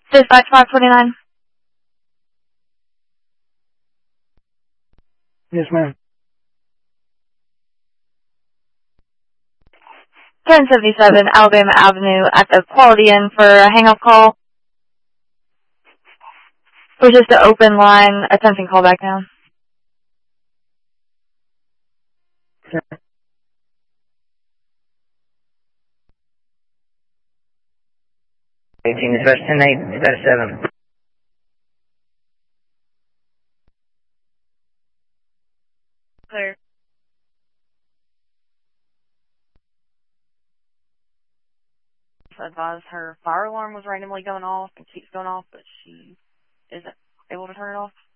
Dispatch 529. Yes, ma'am. 1077 Alabama Avenue at the Quality Inn for a hang-up call. It was just an open line attempting callback now. Okay. 18 dispatch 10-8, status 7. Clear. Advised her fire alarm was randomly going off and keeps going off, but she isn't able to turn it off.